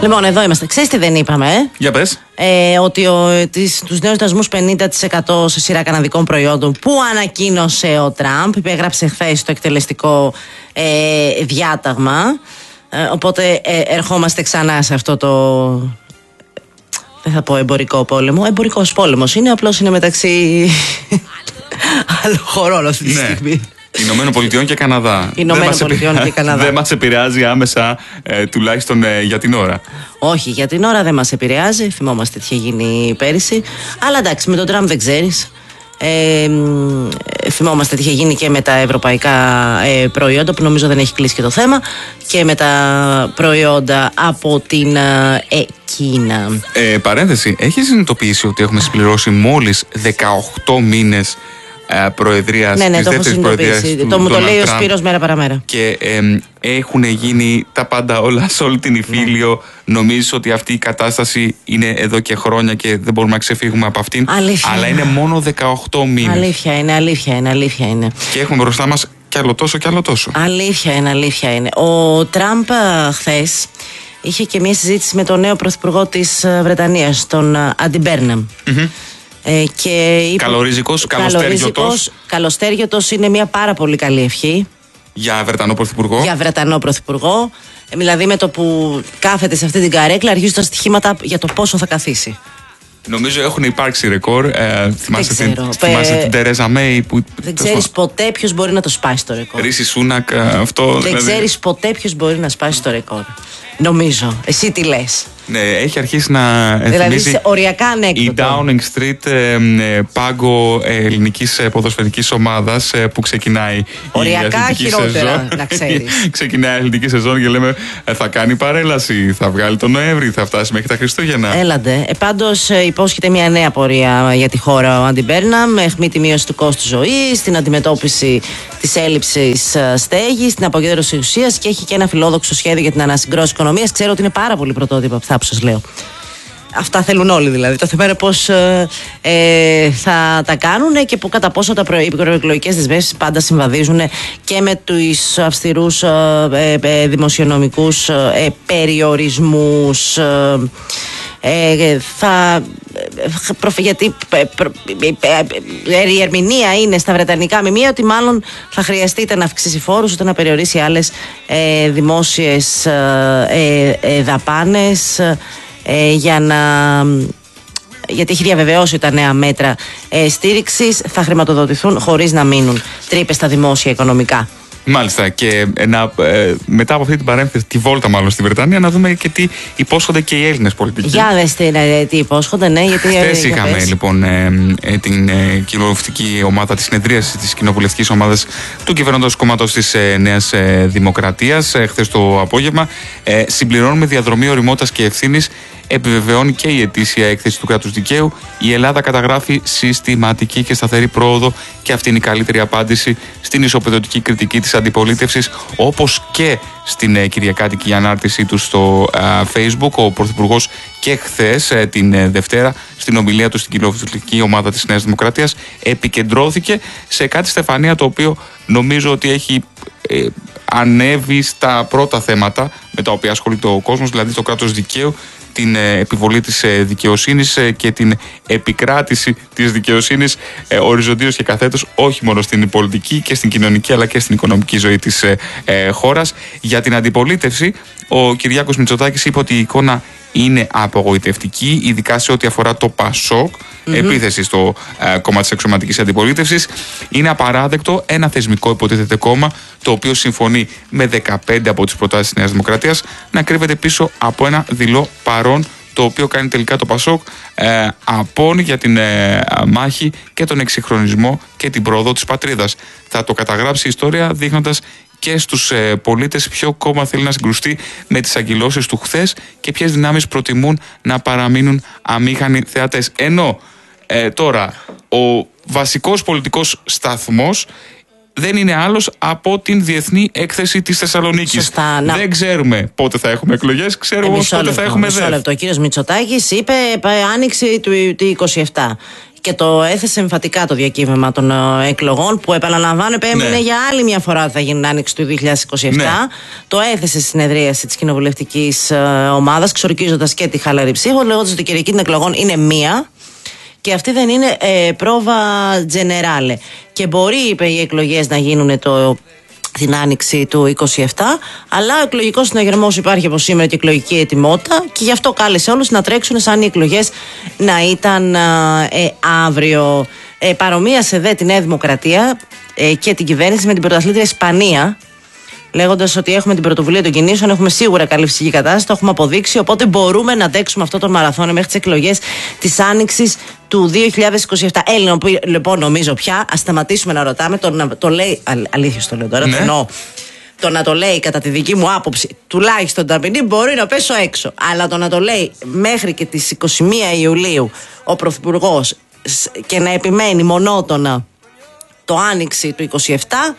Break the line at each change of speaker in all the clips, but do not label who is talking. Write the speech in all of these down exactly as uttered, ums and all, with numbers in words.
Λοιπόν, εδώ είμαστε. Ξέρεις τι δεν είπαμε, ε?
Για πες.
Ε, ότι ο, τις, τους νέους δασμούς πενήντα τοις εκατό σε σειρά καναδικών προϊόντων που ανακοίνωσε ο Τραμπ, υπέγραψε χθες το εκτελεστικό ε, διάταγμα. Ε, οπότε ε, ερχόμαστε ξανά σε αυτό το... Δεν θα πω εμπορικό πόλεμο. Εμπορικός πόλεμος είναι, απλώς είναι μεταξύ άλλων χωρών αυτή τη
ναι.
στιγμή.
Ηνωμένων Πολιτειών και Καναδά.
Ηνωμένων Πολιτειών και Καναδά.
Δεν μας επηρεάζει άμεσα, ε, τουλάχιστον ε, για την ώρα.
Όχι, για την ώρα δεν μας επηρεάζει. Θυμόμαστε τι είχε γίνει πέρυσι. Αλλά εντάξει, με τον Τραμπ δεν ξέρεις. Ε, θυμόμαστε τι είχε γίνει και με τα ευρωπαϊκά ε, προϊόντα, που νομίζω δεν έχει κλείσει και το θέμα, και με τα προϊόντα από την ε, Κίνα.
Ε, παρένθεση, έχεις συνειδητοποιήσει ότι έχουμε συμπληρώσει μόλις δεκαοκτώ μήνες προεδρίας,
ναι, ναι,
της
το
δεύτερης προεδρίας του
το μου το λέει ο
Trump,
Σπύρος μέρα παραμέρα.
και ε, έχουν γίνει τα πάντα όλα σε όλη την Ιφίλιο. Ναι. Νομίζεις ότι αυτή η κατάσταση είναι εδώ και χρόνια και δεν μπορούμε να ξεφύγουμε από αυτήν.
Αλήθεια.
Αλλά είναι μόνο δεκαοκτώ μήνες.
Αλήθεια είναι, αλήθεια είναι, αλήθεια είναι.
Και έχουμε μπροστά μας κι άλλο τόσο κι άλλο τόσο.
Αλήθεια είναι, αλήθεια είναι. Ο Τραμπ χθες είχε και μια συζήτηση με τον νέο πρωθυπουργό της Βρετανίας, τον Άντι Μπέρναμ. Mm-hmm. Ε, και είπε,
καλορίζικος, καλοστέργιωτος.
Καλοστέργιωτος είναι μια πάρα πολύ καλή ευχή.
Για Βρετανό πρωθυπουργό.
Για Βρετανό πρωθυπουργό. Ε, δηλαδή με το που κάθεται σε αυτή την καρέκλα αρχίζουν τα στοιχήματα για το πόσο θα καθίσει.
Νομίζω έχουν υπάρξει ρεκόρ. Ε, θυμάσαι την, θυμάσαι
ε,
την Τερέζα Μέη που.
Δεν ξέρεις ποτέ ποιος μπορεί να το σπάσει το ρεκόρ.
Ρίση Σούνακ, αυτό.
Δεν
δηλαδή...
ξέρεις ποτέ ποιος μπορεί να σπάσει το ρεκόρ. Νομίζω. Εσύ τι λες?
Ναι, έχει αρχίσει να
δηλαδή
θυμίζει
οριακά ανέκδοτο.
η Downing Street ε, ε, πάγκο ε, ελληνικής ε, ποδοσφαιρικής ομάδας ε, που ξεκινάει
οριακά
η
χειρότερα,
σεζόν.
Να ξέρεις.
Ξεκινάει η αθλητική σεζόν και λέμε ε, θα κάνει παρέλαση, θα βγάλει τον Νοέμβρη, θα φτάσει μέχρι τα Χριστούγεννα.
Έλαντε. Ε, πάντως ε, υπόσχεται μια νέα πορεία για τη χώρα ο Άντι Μπέρναμ, εχμή τη μείωση του κόστου ζωής, την αντιμετώπιση της έλλειψης ε, στέγης, την αποκέντρωση ουσίας, και έχει και ένα φιλόδοξο σχέδιο για την ανασυγκρότηση οικονομίας. Ξέρω ότι είναι πάρα πολύ πρωτότυπα αυτά που σας λέω. Αυτά θέλουν όλοι δηλαδή. Το θέμα είναι πώς ε, ε, θα τα κάνουν και που, κατά πόσο τα προεκλογικές δεσμεύσεις πάντα συμβαδίζουν και με τους αυστηρούς ε, ε, δημοσιονομικούς ε, περιορισμούς. Ε, ε, θα, γιατί η ερμηνεία είναι στα βρετανικά μημία ότι μάλλον θα χρειαστεί είτε να αυξήσει φόρους είτε να περιορίσει άλλες ε, δημόσιες ε, ε, δαπάνες, ε, για να... γιατί έχει διαβεβαιώσει ότι τα νέα μέτρα ε, στήριξης θα χρηματοδοτηθούν χωρίς να μείνουν τρύπες στα δημόσια οικονομικά.
Μάλιστα, και να, ε, μετά από αυτή την παρένθεση, τη βόλτα μάλλον στη Βρετανία, να δούμε και τι υπόσχονται και οι Έλληνες πολιτικοί.
Για δες τι, ε, τι υπόσχονται, ναι, γιατί...
Χθες είχαμε πες. λοιπόν ε, ε, την ε, κοινοβουλευτική ομάδα, τη συνεδρίαση της κοινοβουλευτικής ομάδας του κυβερνώντος κόμματος της ε, Νέας ε, Δημοκρατίας, ε, χθες το απόγευμα. Ε, συμπληρώνουμε διαδρομή ωριμότητας και ευθύνης. Επιβεβαιώνει και η ετήσια έκθεση του κράτους δικαίου. Η Ελλάδα καταγράφει συστηματική και σταθερή πρόοδο, και αυτή είναι η καλύτερη απάντηση στην ισοπεδωτική κριτική της αντιπολίτευσης, όπως και στην ε, κυριακάτικη ανάρτησή του στο ε, Facebook. Ο Πρωθυπουργός και χθες ε, την ε, Δευτέρα στην ομιλία του στην κοινοβουλευτική ομάδα της Νέας Δημοκρατίας επικεντρώθηκε σε κάτι, Στεφανία, το οποίο νομίζω ότι έχει ε, ανέβει στα πρώτα θέματα με τα οποία ασχολείται ο κόσμος, δηλαδή το κράτος δικαίου, την επιβολή της δικαιοσύνης και την επικράτηση της δικαιοσύνης οριζοντίως και καθέτως, όχι μόνο στην πολιτική και στην κοινωνική αλλά και στην οικονομική ζωή της χώρας. Για την αντιπολίτευση, ο Κυριάκος Μητσοτάκης είπε ότι η εικόνα είναι απογοητευτική, ειδικά σε ό,τι αφορά το ΠΑΣΟΚ, mm-hmm. επίθεση στο ε, κόμμα της αξιωματικής αντιπολίτευσης. Είναι απαράδεκτο ένα θεσμικό υποτίθεται κόμμα, το οποίο συμφωνεί με δεκαπέντε από τις προτάσεις της Νέας Δημοκρατίας, να κρύβεται πίσω από ένα δειλό παρόν, το οποίο κάνει τελικά το ΠΑΣΟΚ ε, απόν για την ε, μάχη και τον εξυγχρονισμό και την πρόοδο της πατρίδας. Θα το καταγράψει η ιστορία, δείχνοντας και στους ε, πολίτες ποιο κόμμα θέλει να συγκρουστεί με τις αγκυλώσεις του χθες και ποιες δυνάμεις προτιμούν να παραμείνουν αμήχανοι θεατές. Ενώ ε, τώρα ο βασικός πολιτικός σταθμός δεν είναι άλλος από την Διεθνή Έκθεση της Θεσσαλονίκης.
Σωστά,
δεν να... ξέρουμε πότε θα έχουμε εκλογές, ξέρουμε όμως πότε θα έχουμε ΔΕΘ.
Μισό λεπτό. Ο κύριος Μητσοτάκης είπε άνοιξη του είκοσι επτά. και το έθεσε εμφατικά το διακύβευμα των ε, εκλογών, που επαναλαμβάνω επέμεινε ναι. για άλλη μια φορά ότι θα γίνει άνοιξη του δύο χιλιάδες είκοσι επτά. Ναι. Το έθεσε στη συνεδρίαση της κοινοβουλευτικής ε, ομάδας, ξορκίζοντας και τη χαλαρή ψήφο, λέγοντας ότι η κυριακή των εκλογών είναι μία. Και αυτή δεν είναι ε, πρόβα τζενεράλε. Και μπορεί, είπε, οι εκλογές να γίνουν το, την άνοιξη του είκοσι επτά, αλλά ο εκλογικός συναγερμός υπάρχει από σήμερα και εκλογική ετοιμότητα, και γι' αυτό κάλεσε όλους να τρέξουν σαν οι εκλογές να ήταν ε, αύριο. Ε, παρομοίασε δε τη Νέα Δημοκρατία ε, και την κυβέρνηση με την πρωταθλήτρια Ισπανία, λέγοντας ότι έχουμε την πρωτοβουλία των κινήσεων, έχουμε σίγουρα καλή φυσική κατάσταση, το έχουμε αποδείξει. Οπότε μπορούμε να αντέξουμε αυτό το μαραθώνιο μέχρι τις εκλογές της άνοιξης του δύο χιλιάδες είκοσι επτά. Έλληνα, λοιπόν, νομίζω πια, ας σταματήσουμε να ρωτάμε. Το, να, το λέει, α, αλήθεια το λέω τώρα, ναι. εννοώ, το να το λέει κατά τη δική μου άποψη, τουλάχιστον ταπεινή, μπορεί να πέσω έξω. Αλλά το να το λέει μέχρι και τις είκοσι μία Ιουλίου ο Πρωθυπουργός και να επιμένει μονότονα το άνοιξη του είκοσι επτά.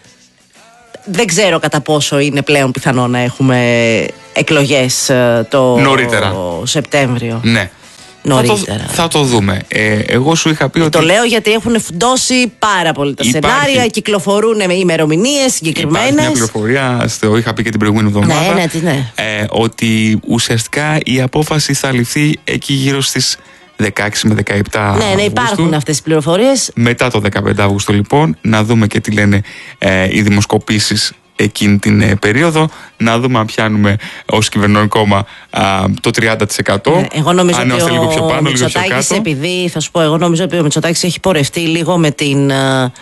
Δεν ξέρω κατά πόσο είναι πλέον πιθανό να έχουμε εκλογές το
νωρίτερα.
Σεπτέμβριο.
Ναι.
Νωρίτερα.
Θα το, θα το δούμε. Ε, εγώ σου είχα πει
το
ότι.
Το λέω γιατί έχουν φουντώσει πάρα πολύ τα υπάρχει... σενάρια, κυκλοφορούν με ημερομηνίες συγκεκριμένες.
Υπάρχει μια πληροφορία, το είχα πει και την προηγούμενη εβδομάδα,
ναι, ναι, ναι.
Ε, ότι ουσιαστικά η απόφαση θα ληφθεί εκεί γύρω στις δεκαέξι με δεκαεπτά
Ναι, ναι, υπάρχουν
Αυγούστου.
αυτές οι πληροφορίες.
Μετά το δεκαπέντε Αυγούστου, λοιπόν, να δούμε και τι λένε ε, οι δημοσκοπήσεις εκείνη την ε, περίοδο, να δούμε αν πιάνουμε ως κυβερνών κόμμα α, το τριάντα τοις εκατό.
Ναι, εγώ νομίζω
αν
ότι
λίγο πιο πάνω,
ο
λίγο πιο κάτω.
Επειδή, θα σου πω, εγώ νομίζω ότι ο Μητσοτάκης έχει πορευτεί λίγο με την...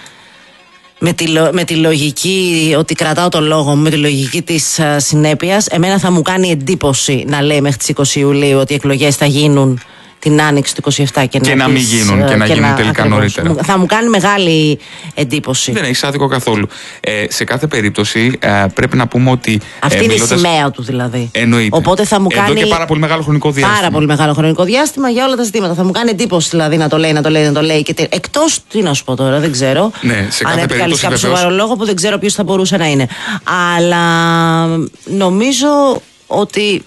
Με τη, με τη λογική ότι κρατάω το λόγο μου, με τη λογική της uh, συνέπειας. Εμένα θα μου κάνει εντύπωση να λέει μέχρι τις είκοσι Ιουλίου ότι οι εκλογές θα γίνουν την άνοιξη του είκοσι επτά και,
και
να,
να μην γίνουν και, και να γίνουν να, τελικά ακριβώς, νωρίτερα.
Θα μου κάνει μεγάλη εντύπωση.
Δεν έχει άδικο καθόλου. Ε, σε κάθε περίπτωση ε, πρέπει να πούμε ότι.
Αυτή
ε,
είναι
μιλώντας...
η σημαία του δηλαδή.
Εννοείται.
Οπότε θα μου
Εδώ
κάνει.
Και πάρα πολύ μεγάλο χρονικό διάστημα.
Πάρα πολύ μεγάλο χρονικό διάστημα για όλα τα ζητήματα. Θα μου κάνει εντύπωση δηλαδή να το λέει, να το λέει, να το λέει. Και... Εκτός, τι να σου πω τώρα, δεν ξέρω.
Ναι, σε κάθε
αν επικαλείς κάποιο σοβαρό λόγο που δεν ξέρω ποιος θα μπορούσε να είναι. Αλλά νομίζω ότι.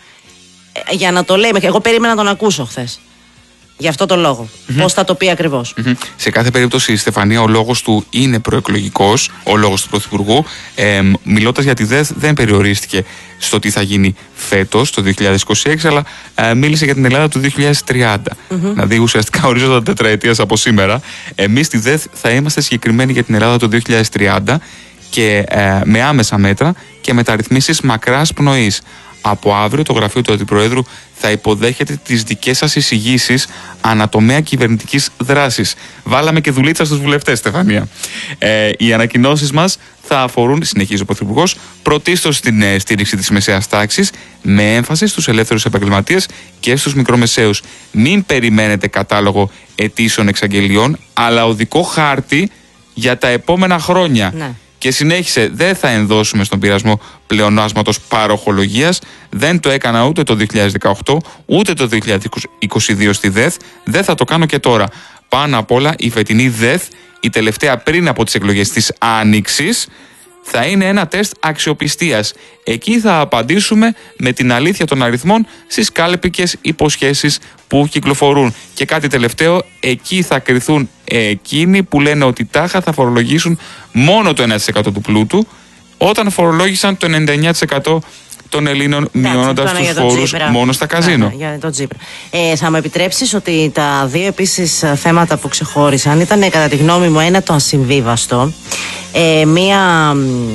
Για να το λέει, εγώ περίμενα να τον ακούσω χθες. Γι' αυτό το λόγο. Mm-hmm. Πώς θα το πει ακριβώς.
Mm-hmm. Σε κάθε περίπτωση, Στεφανία, ο λόγος του είναι προεκλογικός, ο λόγος του Πρωθυπουργού. Ε, μιλώντας για τη ΔΕΘ, δεν περιορίστηκε στο τι θα γίνει φέτος, το δύο χιλιάδες είκοσι έξι, αλλά ε, μίλησε για την Ελλάδα του δύο χιλιάδες τριάντα. Mm-hmm. Δηλαδή, ουσιαστικά ορίζοντα τετραετίας από σήμερα. Εμείς στη ΔΕΘ θα είμαστε συγκεκριμένοι για την Ελλάδα το δύο χιλιάδες τριάντα και ε, με άμεσα μέτρα και μεταρρυθμίσεις μακράς πνοής. Από αύριο το γραφείο του Αντιπροέδρου θα υποδέχεται τις δικές σας εισηγήσεις ανατομέα κυβερνητικής δράσης. Βάλαμε και δουλίτσα στους βουλευτές, Στεφανία. Ε, οι ανακοινώσεις μας θα αφορούν, συνεχίζει ο Πρωθυπουργός, πρωτίστως στην ε, στήριξη της μεσαίας τάξης, με έμφαση στους ελεύθερους επαγγελματίες και στους μικρομεσαίους. Μην περιμένετε κατάλογο αιτήσεων εξαγγελιών, αλλά οδικό χάρτη για τα επόμενα χρόνια. Ναι. Και συνέχισε, δεν θα ενδώσουμε στον πειρασμό πλεονάσματος παροχολογίας. Δεν το έκανα ούτε το δύο χιλιάδες δεκαοκτώ, ούτε το δύο χιλιάδες είκοσι δύο στη ΔΕΘ. Δεν θα το κάνω και τώρα. Πάνω απ' όλα, η φετινή ΔΕΘ, η τελευταία πριν από τις εκλογές της Άνοιξης, θα είναι ένα τεστ αξιοπιστίας. Εκεί θα απαντήσουμε με την αλήθεια των αριθμών στις κάλπικες υποσχέσεις που κυκλοφορούν. Και κάτι τελευταίο, εκεί θα κριθούν εκείνοι που λένε ότι τάχα θα φορολογήσουν μόνο το ένα τοις εκατό του πλούτου, όταν φορολόγησαν το ενενήντα εννέα τοις εκατό των Ελλήνων, μειώνοντας τους φόρους μόνο στα καζίνο.
Ναι, για το Τσίπρα. Ε, θα μου επιτρέψεις ότι τα δύο επίσης θέματα που ξεχώρισαν ήταν, κατά τη γνώμη μου, ένα το ασυμβίβαστο. Ε, μία.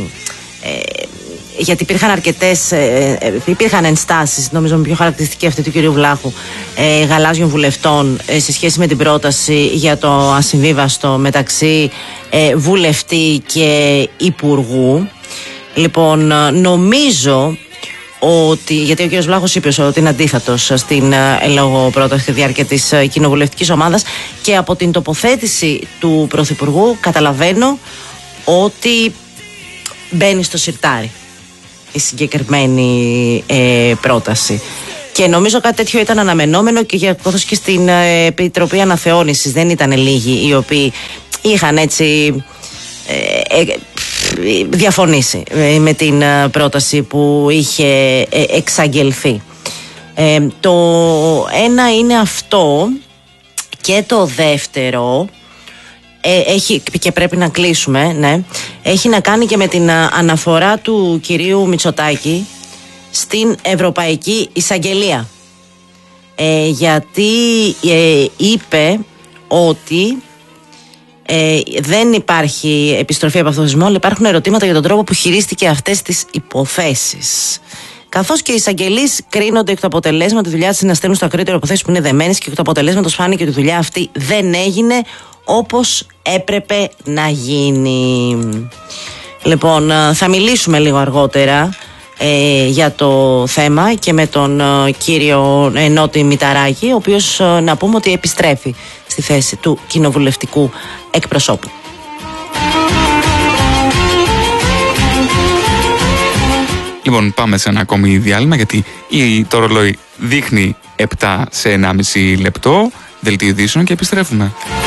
Ε, γιατί υπήρχαν αρκετές, ε, υπήρχαν ενστάσεις, νομίζω με πιο χαρακτηριστική αυτή του κυρίου Βλάχου, ε, γαλάζιων βουλευτών ε, σε σχέση με την πρόταση για το ασυμβίβαστο μεταξύ ε, βουλευτή και υπουργού. Λοιπόν, νομίζω ότι, γιατί ο κύριος Βλάχος είπε ότι είναι αντίθετος στην ε, λόγω πρόταση στη διάρκεια της ε, κοινοβουλευτικής ομάδας, και από την τοποθέτηση του Πρωθυπουργού καταλαβαίνω ότι μπαίνει στο σιρτάρι η συγκεκριμένη ε, πρόταση. Και νομίζω κάτι τέτοιο ήταν αναμενόμενο, και για, καθώς και στην ε, Επιτροπή Αναθεώρησης δεν ήταν λίγοι οι οποίοι είχαν έτσι ε, ε, διαφωνήσει ε, με την ε, πρόταση που είχε ε, εξαγγελθεί. Ε, το ένα είναι αυτό, Και το δεύτερο, ε, έχει, και πρέπει να κλείσουμε, ναι, έχει να κάνει και με την αναφορά του κυρίου Μητσοτάκη στην Ευρωπαϊκή Εισαγγελία. Ε, γιατί ε, είπε ότι ε, δεν υπάρχει επιστροφή από αυτόν τον θεσμό, αλλά υπάρχουν ερωτήματα για τον τρόπο που χειρίστηκε αυτές τις υποθέσεις. Καθώς και οι εισαγγελείς κρίνονται εκ του αποτελέσματος τη δουλειά της να στέλνουν στο ακρίτερο υποθέσεις που είναι δεμένες, και εκ του αποτελέσματος φάνηκε ότι η δουλειά αυτή δεν έγινε όπως έπρεπε να γίνει. Λοιπόν, θα μιλήσουμε λίγο αργότερα ε, για το θέμα και με τον ε, κύριο ε, Νότι Μηταράκη, ο οποίος ε, να πούμε ότι επιστρέφει στη θέση του κοινοβουλευτικού εκπροσώπου.
Λοιπόν, πάμε σε ένα ακόμη διάλειμμα, γιατί το ρολόι δείχνει επτά σε ενάμιση λεπτό. Δελτίο ειδήσεων και επιστρέφουμε.